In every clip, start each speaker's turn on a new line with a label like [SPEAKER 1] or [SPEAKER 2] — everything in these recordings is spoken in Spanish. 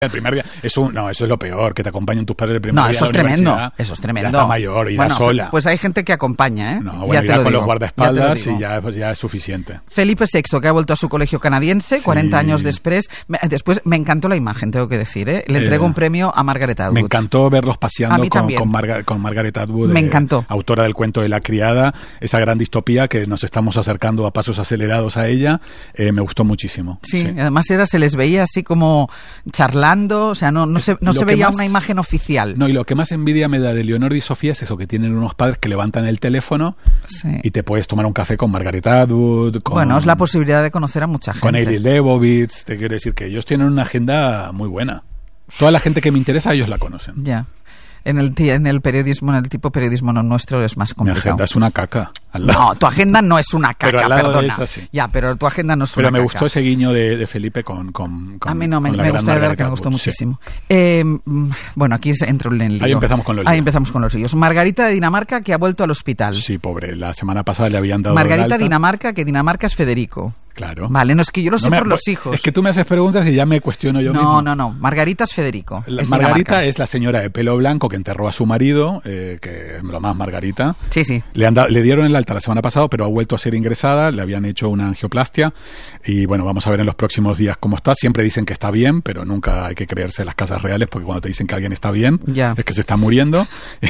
[SPEAKER 1] El primer día eso es lo peor, que te acompañen tus padres el primer día.
[SPEAKER 2] Eso es tremendo. Eso es tremendo.
[SPEAKER 1] Ya está mayor, irá sola.
[SPEAKER 2] Pues hay gente que acompaña, ¿eh?
[SPEAKER 1] No, bueno, irá con los guardaespaldas y ya es suficiente.
[SPEAKER 2] Felipe VI, que ha vuelto a su colegio canadiense, 40 años después. Después me encantó la imagen, tengo que decir, ¿eh? Le entregó un premio a Margaret Atwood.
[SPEAKER 1] Me encantó verlos paseando con Margaret Atwood.
[SPEAKER 2] Me encantó.
[SPEAKER 1] Autora del cuento de La criada, esa gran distopía que nos estamos acercando a pasos acelerados a ella. Me gustó muchísimo.
[SPEAKER 2] Sí, además se les veía así como charlando, o sea, no se veía una imagen oficial.
[SPEAKER 1] No, y lo que más envidia me da de Leonor y Sofía es eso, que tienen unos padres que levantan el teléfono y te puedes tomar un café con Margaret Atwood.
[SPEAKER 2] Bueno, es la posibilidad de conocer a mucha gente.
[SPEAKER 1] Con Ailey Leibovitz, te quiero decir que ellos tienen una agenda muy buena. Toda la gente que me interesa, ellos la conocen.
[SPEAKER 2] Ya. En el periodismo, en el tipo de periodismo nuestro es más complicado.
[SPEAKER 1] Mi agenda es una caca.
[SPEAKER 2] No, tu agenda no es una caca,
[SPEAKER 1] pero al lado
[SPEAKER 2] perdona.
[SPEAKER 1] de esa, sí.
[SPEAKER 2] Ya, pero tu agenda no es una caca.
[SPEAKER 1] Pero me gustó ese guiño de Felipe con
[SPEAKER 2] a mí no, me gustó, de verdad que me gustó muchísimo. Bueno, aquí entra un lío.
[SPEAKER 1] Ahí empezamos con los líos.
[SPEAKER 2] Margarita de Dinamarca, que ha vuelto al hospital.
[SPEAKER 1] Sí, pobre. La semana pasada le habían dado
[SPEAKER 2] Margarita de Dinamarca, que Dinamarca es Federico.
[SPEAKER 1] Claro.
[SPEAKER 2] Vale, no es que yo lo sé por los hijos.
[SPEAKER 1] Es que tú me haces preguntas y ya me cuestiono yo mismo.
[SPEAKER 2] No. Margarita es Federico.
[SPEAKER 1] Margarita es la señora de pelo blanco que enterró a su marido, que es lo más Margarita.
[SPEAKER 2] Sí.
[SPEAKER 1] Le dieron el alta la semana pasada, pero ha vuelto a ser ingresada, le habían hecho una angioplastia y bueno, vamos a ver en los próximos días cómo está. Siempre dicen que está bien, pero nunca hay que creerse las casas reales, porque cuando te dicen que alguien está bien, es que se está muriendo.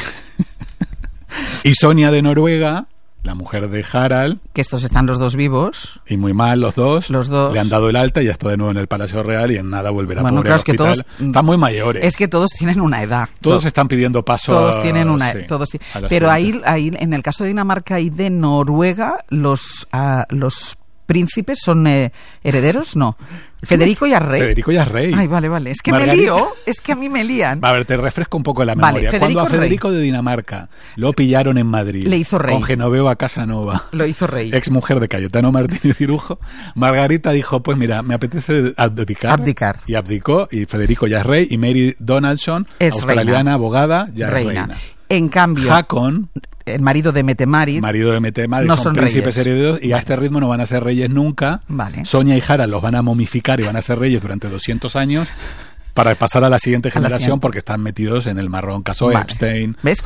[SPEAKER 1] Y Sonia de Noruega, la mujer de Harald,
[SPEAKER 2] que estos están los dos vivos
[SPEAKER 1] y muy mal los dos, le han dado el alta y ya está de nuevo en el Palacio Real y en nada volverá pobre al hospital. Es que todos están muy mayores.
[SPEAKER 2] Es que todos tienen una edad.
[SPEAKER 1] Todos están pidiendo paso.
[SPEAKER 2] Todos tienen una edad. Pero ahí en el caso de Dinamarca y de Noruega, los príncipes son herederos, no. Federico ya es rey.
[SPEAKER 1] Federico ya es rey.
[SPEAKER 2] Ay, vale. Es que Margarita... me lío, es que a mí me lían.
[SPEAKER 1] A ver, te refresco un poco la memoria. Cuando a Federico de Dinamarca lo pillaron en Madrid,
[SPEAKER 2] le hizo rey.
[SPEAKER 1] Con Genoveva Casanova,
[SPEAKER 2] lo hizo rey.
[SPEAKER 1] Ex mujer de Cayetano Martínez Cirujo, Margarita dijo, pues mira, me apetece abdicar. Y abdicó, y Federico ya es rey, y Mary Donaldson, es australiana, reina. Abogada, ya es reina.
[SPEAKER 2] En cambio...
[SPEAKER 1] Haakon,
[SPEAKER 2] el marido de Mette-Marit,
[SPEAKER 1] no son príncipes herederos y a este ritmo no van a ser reyes nunca.
[SPEAKER 2] Vale.
[SPEAKER 1] Sonia y Harald los van a momificar y van a ser reyes durante 200 años para pasar a la siguiente generación porque están metidos en el marrón caso Epstein.
[SPEAKER 2] ¿Ves?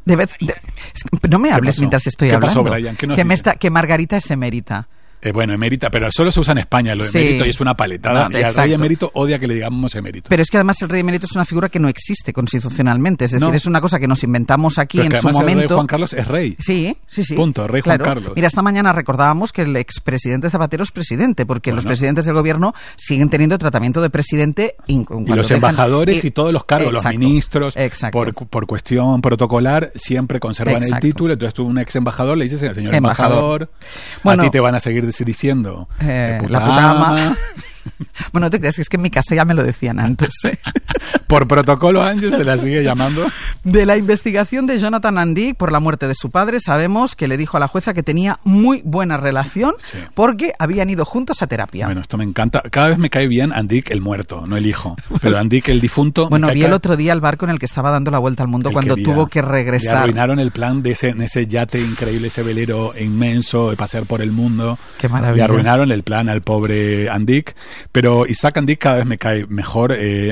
[SPEAKER 2] No me hables mientras estoy hablando.
[SPEAKER 1] ¿Qué pasó, Brian?
[SPEAKER 2] Que Margarita es emérita.
[SPEAKER 1] Bueno, emérita, pero solo se usa en España lo de emérito y es una paletada. Y al rey emérito odia que le digamos emérito.
[SPEAKER 2] Pero es que además el rey emérito es una figura que no existe constitucionalmente. Es decir, es una cosa que nos inventamos aquí en su momento.
[SPEAKER 1] El rey Juan Carlos es rey.
[SPEAKER 2] Sí.
[SPEAKER 1] Punto, rey Juan Carlos.
[SPEAKER 2] Mira, esta mañana recordábamos que el expresidente Zapatero es presidente, porque los presidentes del gobierno siguen teniendo tratamiento de presidente.
[SPEAKER 1] Y los embajadores y todos los cargos, los ministros, por cuestión protocolar, siempre conservan el título. Entonces tú, un ex embajador, le dices, señor embajador, bueno, a ti te van a seguir diciendo
[SPEAKER 2] la puta ama. Bueno, no te creas, que es que en mi casa ya me lo decían antes.
[SPEAKER 1] Por protocolo, Ángel se la sigue llamando.
[SPEAKER 2] De la investigación de Jonathan Andick por la muerte de su padre, sabemos que le dijo a la jueza que tenía muy buena relación porque habían ido juntos a terapia.
[SPEAKER 1] Bueno, esto me encanta. Cada vez me cae bien Andick el muerto, no el hijo. Pero Andick el difunto...
[SPEAKER 2] Bueno, vi el otro día el barco en el que estaba dando la vuelta al mundo cuando tuvo que regresar.
[SPEAKER 1] Le arruinaron el plan de ese yate increíble, ese velero inmenso de pasear por el mundo.
[SPEAKER 2] Qué maravilla.
[SPEAKER 1] Le arruinaron el plan al pobre Andick. Pero Isaac Andick cada vez me cae mejor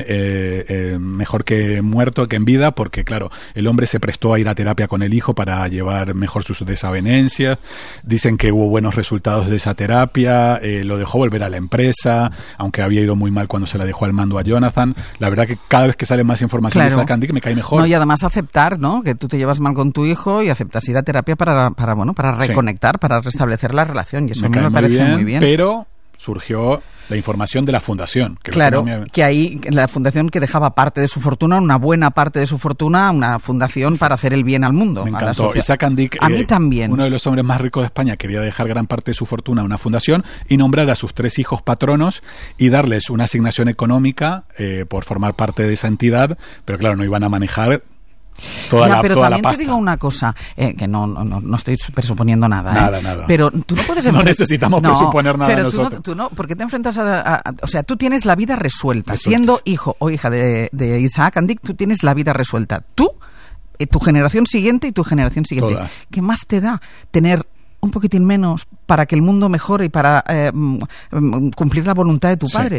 [SPEAKER 1] que muerto que en vida, porque claro, el hombre se prestó a ir a terapia con el hijo para llevar mejor sus desavenencias. Dicen que hubo buenos resultados de esa terapia, lo dejó volver a la empresa, aunque había ido muy mal cuando se la dejó al mando a Jonathan. La verdad que cada vez que sale más información de Isaac Andick me cae mejor.
[SPEAKER 2] No, y además aceptar, ¿no?, que tú te llevas mal con tu hijo y aceptas ir a terapia para reconectar, para restablecer la relación, y eso a mí me parece muy bien.
[SPEAKER 1] Pero surgió la información de la fundación.
[SPEAKER 2] Que ahí la fundación que dejaba parte de su fortuna, una buena parte de su fortuna, una fundación para hacer el bien al mundo.
[SPEAKER 1] Me encantó. Isaac Andick,
[SPEAKER 2] a mí también.
[SPEAKER 1] Uno de los hombres más ricos de España, quería dejar gran parte de su fortuna a una fundación y nombrar a sus 3 hijos patronos y darles una asignación económica por formar parte de esa entidad, pero claro, no iban a manejar
[SPEAKER 2] pero también te digo una cosa, que no estoy presuponiendo nada.
[SPEAKER 1] Nada.
[SPEAKER 2] Pero tú no puedes...
[SPEAKER 1] No necesitamos presuponer nada nosotros.
[SPEAKER 2] Tú no, porque te enfrentas o sea, tú tienes la vida resuelta. Siendo hijo o hija de Isaac Andick, tú tienes la vida resuelta. Tú, tu generación siguiente y tu generación siguiente.
[SPEAKER 1] Todas.
[SPEAKER 2] ¿Qué más te da tener un poquitín menos para que el mundo mejore y para cumplir la voluntad de tu padre?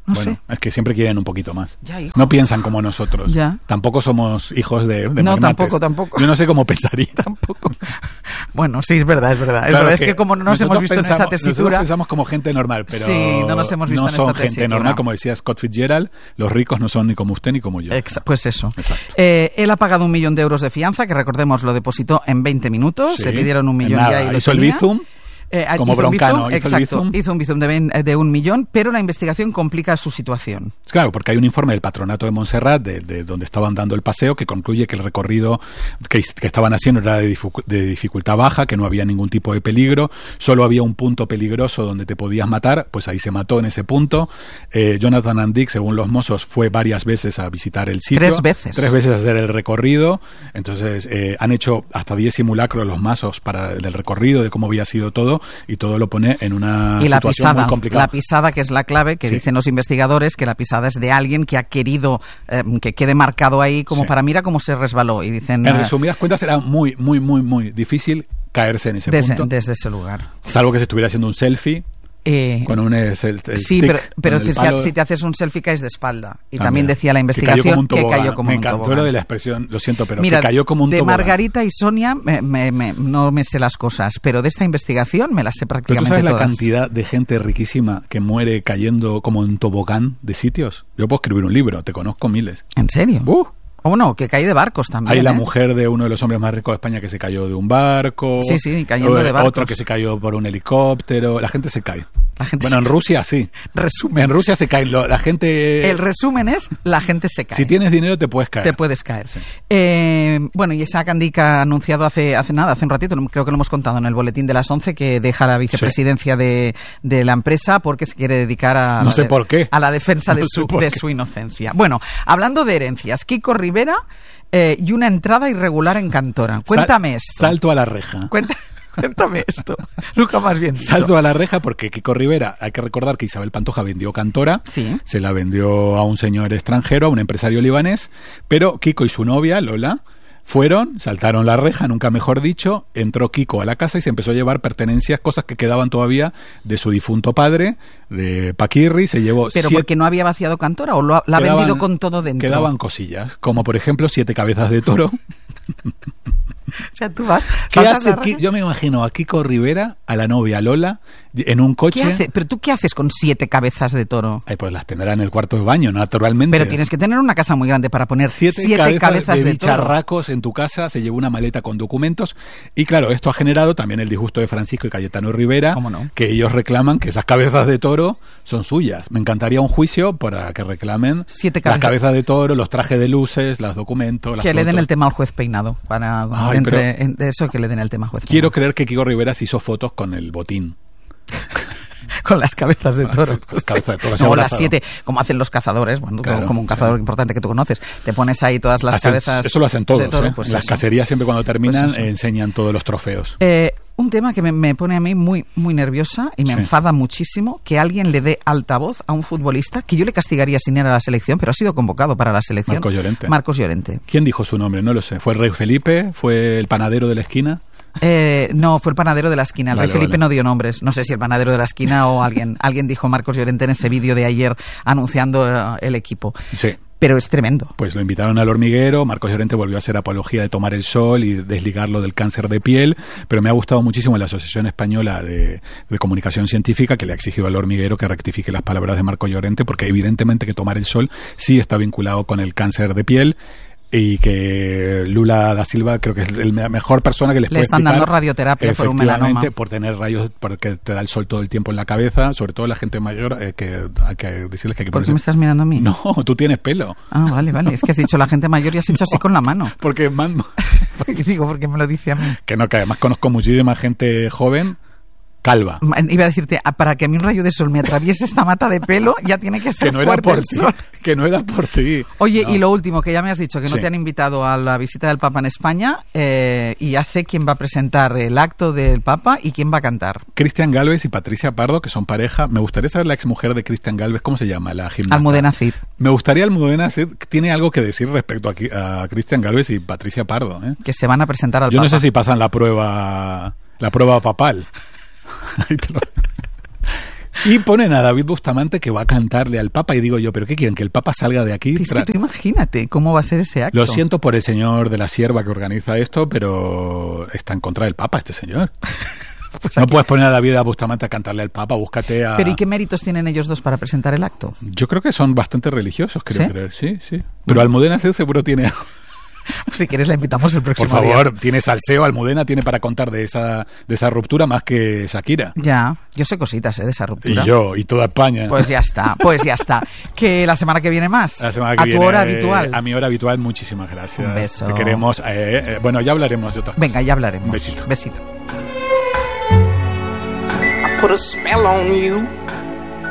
[SPEAKER 2] No sé.
[SPEAKER 1] Es que siempre quieren un poquito más.
[SPEAKER 2] Ya, hijo.
[SPEAKER 1] No piensan como nosotros.
[SPEAKER 2] Ya.
[SPEAKER 1] Tampoco somos hijos de
[SPEAKER 2] No,
[SPEAKER 1] magnates.
[SPEAKER 2] tampoco.
[SPEAKER 1] Yo no sé cómo pensaría.
[SPEAKER 2] Tampoco. Bueno, sí, es verdad.
[SPEAKER 1] Claro,
[SPEAKER 2] es que como no nos hemos visto en esta tesitura...
[SPEAKER 1] Nosotros pensamos como gente normal, pero
[SPEAKER 2] sí, no nos hemos visto en esta tesitura.
[SPEAKER 1] No son gente normal, como decía Scott Fitzgerald, los ricos no son ni como usted ni como yo.
[SPEAKER 2] Pues eso.
[SPEAKER 1] Exacto.
[SPEAKER 2] Él ha pagado 1 millón de euros de fianza, que recordemos lo depositó en 20 minutos,
[SPEAKER 1] Sí,
[SPEAKER 2] le pidieron 1 millón ya y lo
[SPEAKER 1] hizo el
[SPEAKER 2] tenía.
[SPEAKER 1] Bizum. Como Broncano,
[SPEAKER 2] hizo un bizum de 1 millón, pero la investigación complica su situación.
[SPEAKER 1] Claro, porque hay un informe del Patronato de Montserrat, de donde estaban dando el paseo, que concluye que el recorrido que estaban haciendo era de dificultad baja, que no había ningún tipo de peligro, solo había un punto peligroso donde te podías matar, pues ahí se mató en ese punto. Jonathan Andick, según los mozos, fue varias veces a visitar el sitio.
[SPEAKER 2] 3 veces.
[SPEAKER 1] 3 veces a hacer el recorrido. Entonces, han hecho hasta 10 simulacros los mazos del recorrido, de cómo había sido todo, y todo lo pone en una situación muy complicada.
[SPEAKER 2] La pisada, que es la clave, que dicen los investigadores, que la pisada es de alguien que ha querido que quede marcado ahí como para mira cómo se resbaló. Y dicen,
[SPEAKER 1] en resumidas cuentas, era muy, muy, muy, muy difícil caerse en ese punto.
[SPEAKER 2] Desde ese lugar.
[SPEAKER 1] Salvo que se estuviera haciendo un selfie. Con un
[SPEAKER 2] sí, pero si te haces un selfie caes de espalda. Y también decía la investigación que cayó como un tobogán.
[SPEAKER 1] Me encantó lo de la expresión, lo siento, pero
[SPEAKER 2] mira,
[SPEAKER 1] que cayó como un tobogán.
[SPEAKER 2] De Margarita y Sonia no me sé las cosas, pero de esta investigación me las sé prácticamente todas.
[SPEAKER 1] ¿Pero tú sabes la cantidad de gente riquísima que muere cayendo como en tobogán de sitios? Yo puedo escribir un libro, te conozco miles.
[SPEAKER 2] ¿En serio? O no, que cae de barcos también.
[SPEAKER 1] Hay la mujer de uno de los hombres más ricos de España que se cayó de un barco.
[SPEAKER 2] Sí, cayendo de barcos.
[SPEAKER 1] Otro que se cayó por un helicóptero. La gente se cae.
[SPEAKER 2] Bueno,
[SPEAKER 1] en Rusia sí.
[SPEAKER 2] Resumen.
[SPEAKER 1] En Rusia se cae. La gente...
[SPEAKER 2] El resumen es, la gente se cae.
[SPEAKER 1] Si tienes dinero te puedes caer.
[SPEAKER 2] Te puedes caer.
[SPEAKER 1] Sí.
[SPEAKER 2] Bueno, y Isaac Andick ha anunciado hace un ratito, creo que lo hemos contado en el boletín de las 11, que deja la vicepresidencia de la empresa porque se quiere dedicar a...
[SPEAKER 1] No sé por qué.
[SPEAKER 2] A la defensa de su inocencia. Bueno, hablando de herencias, Kiko Rivera... y una entrada irregular en Cantora. Cuéntame esto.
[SPEAKER 1] Salto a la reja.
[SPEAKER 2] Cuéntame esto. Nunca más bien dicho.
[SPEAKER 1] Salto a la reja porque Kiko Rivera, hay que recordar que Isabel Pantoja vendió Cantora, se la vendió a un señor extranjero, a un empresario libanés, pero Kiko y su novia, Lola, saltaron la reja, nunca mejor dicho, entró Kiko a la casa y se empezó a llevar pertenencias, cosas que quedaban todavía de su difunto padre, de Paquirri, se llevó...
[SPEAKER 2] ¿Pero porque no había vaciado Cantora o la ha vendido con todo dentro?
[SPEAKER 1] Quedaban cosillas, como por ejemplo 7 cabezas de toro.
[SPEAKER 2] O sea, tú vas...
[SPEAKER 1] Yo me imagino a Kiko Rivera, a la novia Lola, en un coche...
[SPEAKER 2] ¿Qué hace? ¿Pero tú qué haces con 7 cabezas de toro?
[SPEAKER 1] Pues las tendrá en el cuarto de baño, naturalmente.
[SPEAKER 2] Pero tienes que tener una casa muy grande para poner 7 cabezas de toro.
[SPEAKER 1] Bicharracos en tu casa, se llevó una maleta con documentos. Y claro, esto ha generado también el disgusto de Francisco y Cayetano Rivera, que ellos reclaman que esas cabezas de toro son suyas. Me encantaría un juicio para que reclamen las cabezas de toro, los trajes de luces, los documentos...
[SPEAKER 2] Que le den el tema al juez Peinado, de eso que le den el tema al juez.
[SPEAKER 1] Quiero creer que Kiko Rivera se hizo fotos con el botín.
[SPEAKER 2] Con las cabezas de toro.
[SPEAKER 1] No,
[SPEAKER 2] las 7, como hacen los cazadores, como un cazador importante que tú conoces. Te pones ahí todas las cabezas.
[SPEAKER 1] Eso lo hacen todos,
[SPEAKER 2] toro, pues
[SPEAKER 1] las cacerías siempre cuando terminan enseñan todos los trofeos.
[SPEAKER 2] Un tema que me pone a mí muy, muy nerviosa y me enfada muchísimo, que alguien le dé altavoz a un futbolista que yo le castigaría sin ir a la selección, pero ha sido convocado para la selección. Marcos Llorente.
[SPEAKER 1] ¿Quién dijo su nombre? No lo sé. ¿Fue el rey Felipe? ¿Fue el panadero de la esquina?
[SPEAKER 2] No, fue el panadero de la esquina. El rey Felipe no dio nombres. No sé si el panadero de la esquina o alguien dijo Marcos Llorente en ese vídeo de ayer anunciando el equipo.
[SPEAKER 1] Sí.
[SPEAKER 2] Pero es tremendo.
[SPEAKER 1] Pues lo invitaron al hormiguero, Marcos Llorente volvió a hacer apología de tomar el sol y desligarlo del cáncer de piel, pero me ha gustado muchísimo la Asociación Española de Comunicación Científica, que le ha exigido al hormiguero que rectifique las palabras de Marcos Llorente, porque evidentemente que tomar el sol sí está vinculado con el cáncer de piel, y que Lula da Silva creo que es la mejor persona que les puede explicar.
[SPEAKER 2] Le están dando radioterapia por un melanoma.
[SPEAKER 1] Por tener rayos, porque te da el sol todo el tiempo en la cabeza, sobre todo la gente mayor, que hay que decirles que hay que ponerse...
[SPEAKER 2] ¿Por qué me estás mirando a mí?
[SPEAKER 1] No, tú tienes pelo.
[SPEAKER 2] Ah, vale, es que has dicho la gente mayor y has hecho así con la mano.
[SPEAKER 1] Porque
[SPEAKER 2] digo, porque me lo dice a mí.
[SPEAKER 1] Que además conozco muchísima gente joven calva.
[SPEAKER 2] Iba a decirte, para que a mí un rayo de sol me atraviese esta mata de pelo, ya tiene que ser fuerte el sol.
[SPEAKER 1] Que no era por ti.
[SPEAKER 2] Oye, y lo último, que ya me has dicho que no te han invitado a la visita del Papa en España, y ya sé quién va a presentar el acto del Papa y quién va a cantar.
[SPEAKER 1] Cristian Galvez y Patricia Pardo, que son pareja. Me gustaría saber la exmujer de Cristian Galvez, ¿cómo se llama? La gimnasta.
[SPEAKER 2] Almudena Cid.
[SPEAKER 1] Me gustaría Almudena Cid, tiene algo que decir respecto a Cristian Galvez y Patricia Pardo.
[SPEAKER 2] Que se van a presentar al Papa.
[SPEAKER 1] Yo no sé si pasan la prueba papal. Y ponen a David Bustamante que va a cantarle al Papa y digo yo, ¿pero qué quieren? ¿Que el Papa salga de aquí?
[SPEAKER 2] Es que tú imagínate cómo va a ser ese acto.
[SPEAKER 1] Lo siento por el señor de la Sierva que organiza esto, pero está en contra del Papa este señor. Pues no puedes poner a David Bustamante a cantarle al Papa, búscate a...
[SPEAKER 2] ¿Pero y qué méritos tienen ellos dos para presentar el acto?
[SPEAKER 1] Yo creo que son bastante religiosos, creo creer, sí. Pero Almudena Cid seguro tiene...
[SPEAKER 2] Pues si quieres la invitamos el próximo día.
[SPEAKER 1] Por favor, tiene salseo, Almudena tiene para contar de esa ruptura más que Shakira.
[SPEAKER 2] Ya, yo sé cositas de esa ruptura.
[SPEAKER 1] Y yo, y toda España.
[SPEAKER 2] Pues ya está. Que la semana que viene más.
[SPEAKER 1] La semana que viene.
[SPEAKER 2] A tu hora habitual.
[SPEAKER 1] A mi hora habitual, muchísimas gracias.
[SPEAKER 2] Un beso.
[SPEAKER 1] Te queremos. Bueno, ya hablaremos de otra cosa.
[SPEAKER 2] Venga, ya hablaremos.
[SPEAKER 1] Besito.
[SPEAKER 2] Besito.
[SPEAKER 3] I put a spell on you.